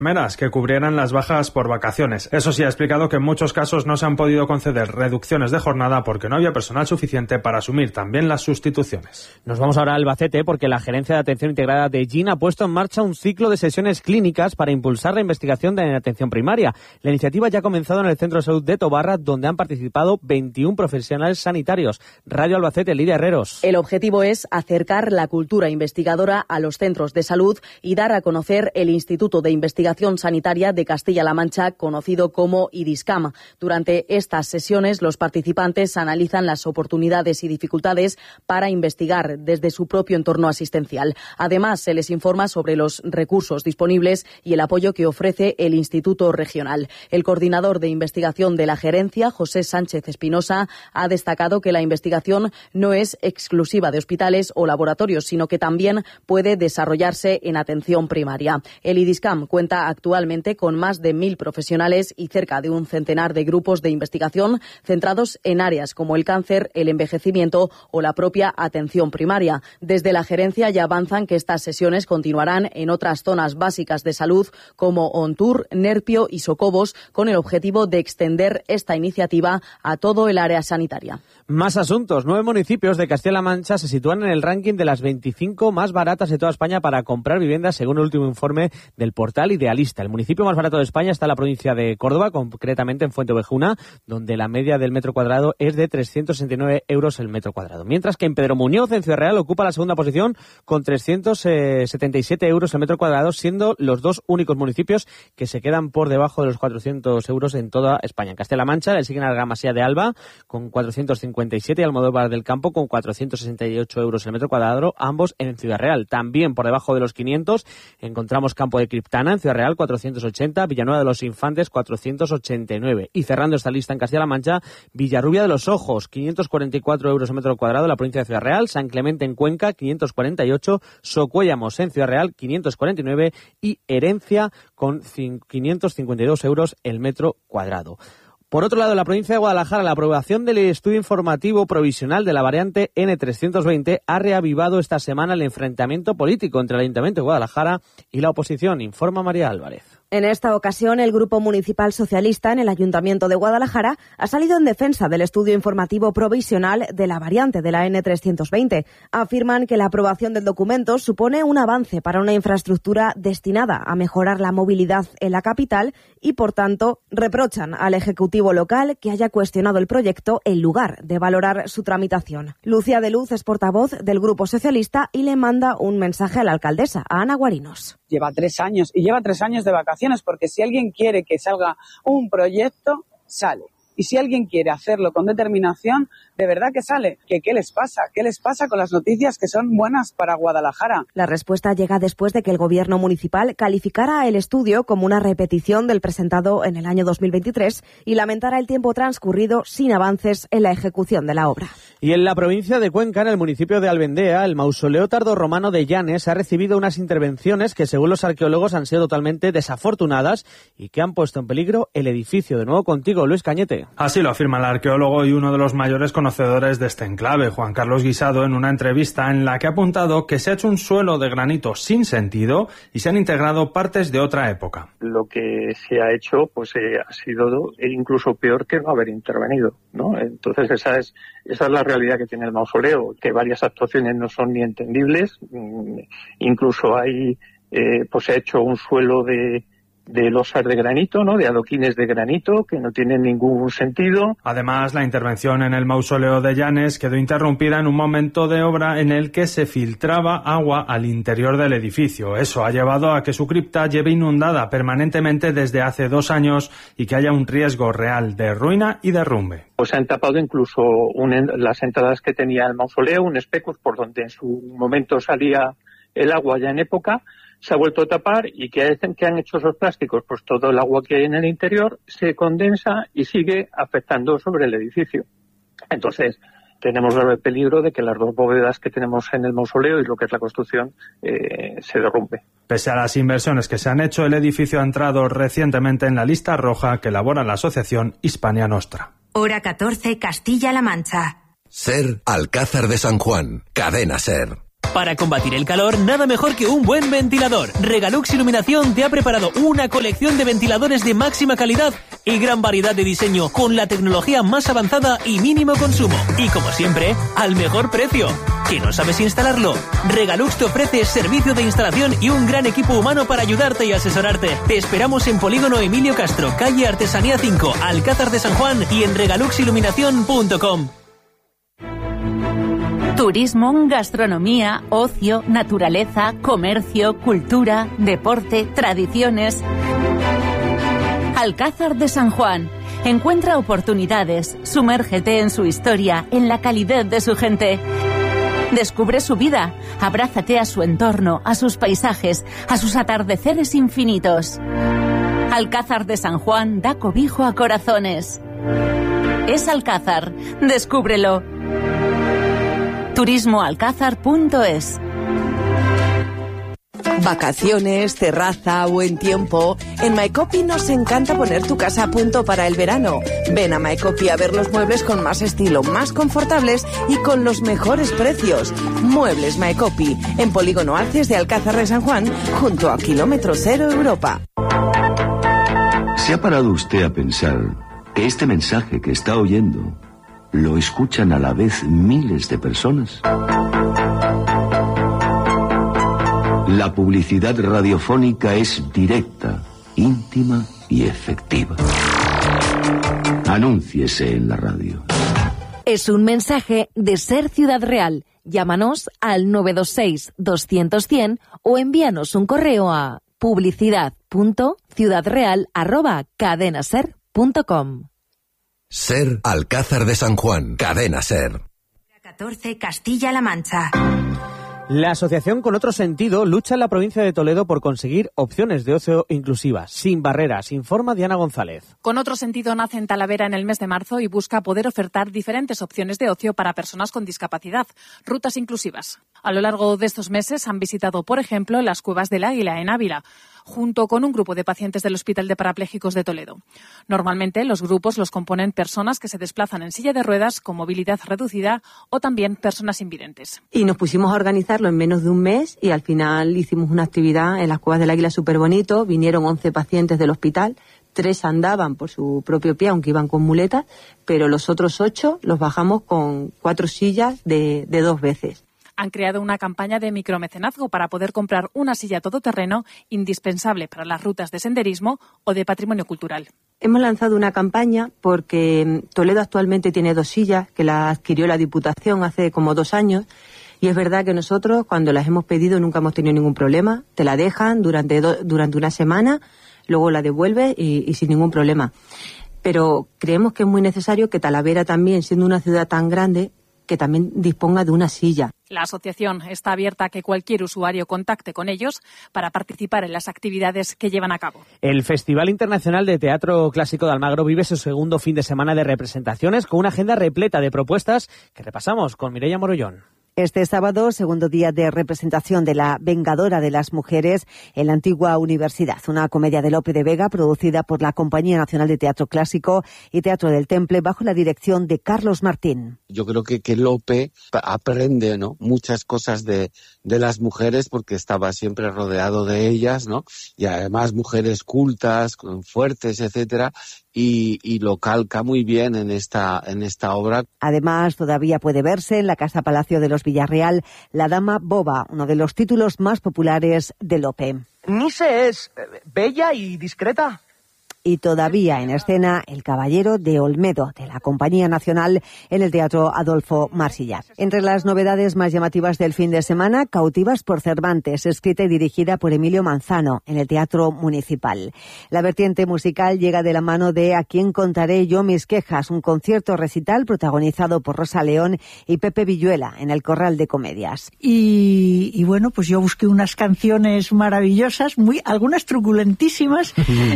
meras que cubrieran las bajas por vacaciones. Eso sí, ha explicado que en muchos casos no se han podido conceder reducciones de jornada porque no había personal suficiente para asumir también las sustituciones. Nos vamos ahora a Albacete porque la Gerencia de Atención Integrada de GIN ha puesto en marcha un ciclo de sesiones clínicas para impulsar la investigación de atención primaria. La iniciativa ya ha comenzado en el Centro de Salud de Tobarra, donde han participado 21 profesionales sanitarios. Radio Albacete, Lidia Herreros. El objetivo es acercar la cultura investigadora a los centros de salud y dar a conocer el Instituto de Investigación Sanitaria de Castilla-La Mancha, conocido como IDISCAM. Durante estas sesiones, los participantes analizan las oportunidades y dificultades para investigar desde su propio entorno asistencial. Además, se les informa sobre los recursos disponibles y el apoyo que ofrece el Instituto Regional. El coordinador de investigación de la gerencia, José Sánchez Espinosa, ha destacado que la investigación no es exclusiva de hospitales o laboratorios, sino que también puede desarrollarse en atención primaria. El IDISCAM cuenta actualmente con más de 1.000 profesionales y cerca de un centenar de grupos de investigación centrados en áreas como el cáncer, el envejecimiento o la propia atención primaria. Desde la gerencia ya avanzan que estas sesiones continuarán en otras zonas básicas de salud como Ontur, Nerpio y Socobos, con el objetivo de extender esta iniciativa a todo el área sanitaria. Más asuntos. 9 municipios de Castilla-La Mancha se sitúan en el ranking de las 25 más baratas de toda España para comprar viviendas, según el último informe del portal Idealista. El municipio más barato de España está en la provincia de Córdoba, concretamente en Fuenteovejuna, donde la media del metro cuadrado es de 369 euros el metro cuadrado. Mientras que en Pedro Muñoz, en Ciudad Real, ocupa la segunda posición con 377 euros el metro cuadrado, siendo los dos únicos municipios que se quedan por debajo de los 400 euros en toda España. En Castilla-La Mancha le siguen Argamasía de Alba con 457 y Almodóvar del Campo con 468 euros el metro cuadrado, ambos en Ciudad Real. También por debajo de los 500 encontramos Campo de Criptana en Ciudad Real 480, Villanueva de los Infantes 489 y cerrando esta lista en Castilla-La Mancha, Villarrubia de los Ojos 544 euros el metro cuadrado en la provincia de Ciudad Real, San Clemente en Cuenca 548, Socuéllamos en Ciudad Real 549 y Herencia con 552 euros el metro cuadrado. Por otro lado, en la provincia de Guadalajara, la aprobación del estudio informativo provisional de la variante N320 ha reavivado esta semana el enfrentamiento político entre el Ayuntamiento de Guadalajara y la oposición, informa María Álvarez. En esta ocasión, el Grupo Municipal Socialista en el Ayuntamiento de Guadalajara ha salido en defensa del estudio informativo provisional de la variante de la N320. Afirman que la aprobación del documento supone un avance para una infraestructura destinada a mejorar la movilidad en la capital y, por tanto, reprochan al Ejecutivo local que haya cuestionado el proyecto en lugar de valorar su tramitación. Lucía de Luz es portavoz del Grupo Socialista y le manda un mensaje a la alcaldesa, a Ana Guarinos. Lleva 3 años y lleva 3 años de vacaciones, porque si alguien quiere que salga un proyecto, sale. Y si alguien quiere hacerlo con determinación, de verdad que sale. ¿Qué les pasa? ¿Qué les pasa con las noticias que son buenas para Guadalajara? La respuesta llega después de que el gobierno municipal calificara el estudio como una repetición del presentado en el año 2023 y lamentara el tiempo transcurrido sin avances en la ejecución de la obra. Y en la provincia de Cuenca, en el municipio de Albendea, el mausoleo tardorromano de Llanes ha recibido unas intervenciones que, según los arqueólogos, han sido totalmente desafortunadas y que han puesto en peligro el edificio. De nuevo contigo, Luis Cañete. Así lo afirma el arqueólogo y uno de los mayores conocedores de este enclave, Juan Carlos Guisado, en una entrevista en la que ha apuntado que se ha hecho un suelo de granito sin sentido y se han integrado partes de otra época. Lo que se ha hecho pues ha sido incluso peor que no haber intervenido, ¿no? Entonces esa es la realidad que tiene el mausoleo, que varias actuaciones no son ni entendibles, incluso hay pues se ha hecho un suelo de losas de granito, ¿no? De adoquines de granito, que no tienen ningún sentido. Además, la intervención en el mausoleo de Llanes quedó interrumpida en un momento de obra en el que se filtraba agua al interior del edificio. Eso ha llevado a que su cripta lleve inundada permanentemente desde hace 2 años y que haya un riesgo real de ruina y derrumbe. Pues han tapado incluso las entradas que tenía el mausoleo, un especus por donde en su momento salía el agua ya en época, se ha vuelto a tapar y ¿qué han hecho esos plásticos? Pues todo el agua que hay en el interior se condensa y sigue afectando sobre el edificio. Entonces, tenemos el peligro de que las 2 bóvedas que tenemos en el mausoleo y lo que es la construcción se derrumbe. Pese a las inversiones que se han hecho, el edificio ha entrado recientemente en la lista roja que elabora la asociación Hispania Nostra. Hora 14, Castilla-La Mancha. SER, Alcázar de San Juan, Cadena SER. Para combatir el calor, nada mejor que un buen ventilador. Regalux Iluminación te ha preparado una colección de ventiladores de máxima calidad y gran variedad de diseño, con la tecnología más avanzada y mínimo consumo. Y como siempre, al mejor precio. ¿Que no sabes instalarlo? Regalux te ofrece servicio de instalación y un gran equipo humano para ayudarte y asesorarte. Te esperamos en Polígono Emilio Castro, calle Artesanía 5, Alcázar de San Juan, y en regaluxiluminación.com. Turismo, gastronomía, ocio, naturaleza, comercio, cultura, deporte, tradiciones. Alcázar de San Juan. Encuentra oportunidades, sumérgete en su historia, en la calidez de su gente. Descubre su vida, abrázate a su entorno, a sus paisajes, a sus atardeceres infinitos. Alcázar de San Juan da cobijo a corazones. Es Alcázar, descúbrelo. turismoalcázar.es. Vacaciones, terraza, buen tiempo. En MyCopy nos encanta poner tu casa a punto para el verano. Ven a MyCopy a ver los muebles con más estilo, más confortables y con los mejores precios. Muebles MyCopy, en Polígono Arces de Alcázar de San Juan, junto a Kilómetro Cero Europa. ¿Se ha parado usted a pensar que este mensaje que está oyendo lo escuchan a la vez miles de personas? La publicidad radiofónica es directa, íntima y efectiva. Anúnciese en la radio. Es un mensaje de Ser Ciudad Real. Llámanos al 926 200 100 o envíanos un correo a publicidad.ciudadreal@cadenaser.com. Ser Alcázar de San Juan, Cadena Ser. 14 Castilla-La Mancha. La asociación Con Otro Sentido lucha en la provincia de Toledo por conseguir opciones de ocio inclusivas, sin barreras, informa Diana González. Con Otro Sentido nace en Talavera en el mes de marzo y busca poder ofertar diferentes opciones de ocio para personas con discapacidad, rutas inclusivas. A lo largo de estos meses han visitado, por ejemplo, las Cuevas del Águila en Ávila, junto con un grupo de pacientes del Hospital de Parapléjicos de Toledo. Normalmente los grupos los componen personas que se desplazan en silla de ruedas con movilidad reducida o también personas invidentes. Y nos pusimos a organizarlo en menos de un mes y al final hicimos una actividad en las Cuevas del Águila súper bonito. Vinieron 11 pacientes del hospital, 3 andaban por su propio pie, aunque iban con muletas, pero los otros 8 los bajamos con 4 sillas de 2 veces. Han creado una campaña de micromecenazgo para poder comprar una silla todoterreno indispensable para las rutas de senderismo o de patrimonio cultural. Hemos lanzado una campaña porque Toledo actualmente tiene 2 sillas que las adquirió la Diputación hace como 2 años y es verdad que nosotros cuando las hemos pedido nunca hemos tenido ningún problema. Te la dejan durante una semana, luego la devuelves y sin ningún problema. Pero creemos que es muy necesario que Talavera también, siendo una ciudad tan grande, que también disponga de una silla. La asociación está abierta a que cualquier usuario contacte con ellos para participar en las actividades que llevan a cabo. El Festival Internacional de Teatro Clásico de Almagro vive su segundo fin de semana de representaciones con una agenda repleta de propuestas que repasamos con Mireia Morollón. Este sábado, segundo día de representación de La Vengadora de las Mujeres en la antigua universidad, una comedia de Lope de Vega producida por la Compañía Nacional de Teatro Clásico y Teatro del Temple bajo la dirección de Carlos Martín. Yo creo que Lope aprende, ¿no?, muchas cosas de las mujeres porque estaba siempre rodeado de ellas, ¿no?, y además mujeres cultas, fuertes, etcétera. Y lo calca muy bien en esta obra. Además, todavía puede verse en la Casa Palacio de los Villarreal La Dama Boba, uno de los títulos más populares de Lope. Nice es bella y discreta. Y todavía en escena El Caballero de Olmedo, de la Compañía Nacional, en el Teatro Adolfo Marsillat. Entre las novedades más llamativas del fin de semana, Cautivas por Cervantes, escrita y dirigida por Emilio Manzano, en el Teatro Municipal. La vertiente musical llega de la mano de A quién contaré yo mis quejas, un concierto recital protagonizado por Rosa León y Pepe Villuela, en el Corral de Comedias. Y bueno, pues yo busqué unas canciones maravillosas, algunas truculentísimas.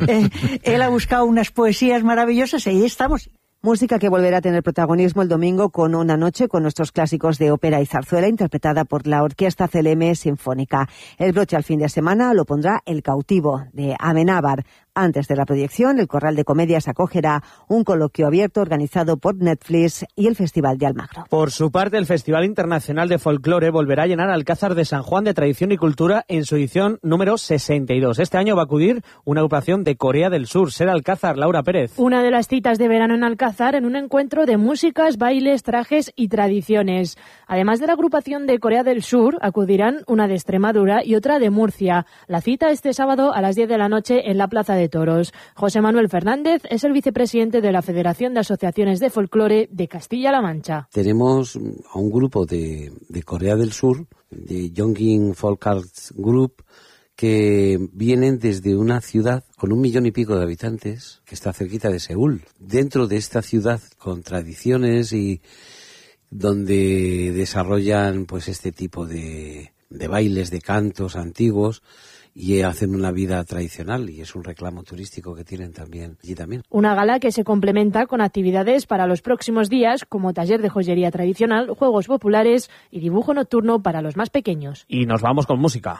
Él ha buscado unas poesías maravillosas y ahí estamos. Música que volverá a tener protagonismo el domingo con Una noche con nuestros clásicos de ópera y zarzuela, interpretada por la Orquesta CLM Sinfónica. El broche al fin de semana lo pondrá El cautivo, de Amenábar, Antes de la proyección, el Corral de Comedias acogerá un coloquio abierto organizado por Netflix y el Festival de Almagro. Por su parte, el Festival Internacional de Folclore volverá a llenar Alcázar de San Juan de Tradición y Cultura en su edición número 62. Este año va a acudir una agrupación de Corea del Sur. Será Alcázar, Laura Pérez. Una de las citas de verano en Alcázar en un encuentro de músicas, bailes, trajes y tradiciones. Además de la agrupación de Corea del Sur, acudirán una de Extremadura y otra de Murcia. La cita este sábado a las 10 de la noche en la Plaza de Toros. José Manuel Fernández es el vicepresidente de la Federación de Asociaciones de Folclore de Castilla-La Mancha. Tenemos a un grupo de Corea del Sur, de Yongin Folk Arts Group, que vienen desde una ciudad con 1,5 millones de habitantes, que está cerquita de Seúl. Dentro de esta ciudad, con tradiciones y donde desarrollan pues este tipo de bailes, de cantos antiguos, y hacen una vida tradicional, y es un reclamo turístico que tienen también allí también. Una gala que se complementa con actividades para los próximos días, como taller de joyería tradicional, juegos populares y dibujo nocturno para los más pequeños. Y nos vamos con música.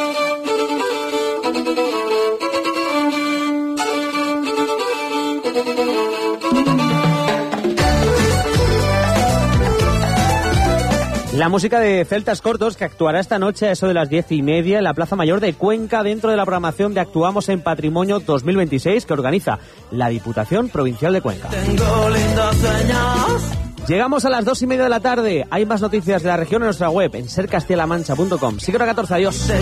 La música de Celtas Cortos, que actuará esta noche a eso de las 10:30 en la Plaza Mayor de Cuenca, dentro de la programación de Actuamos en Patrimonio 2026 que organiza la Diputación Provincial de Cuenca. Llegamos a las 2:30 de la tarde. Hay más noticias de la región en nuestra web, en sercastielamancha.com. Sigue hora 14, adiós.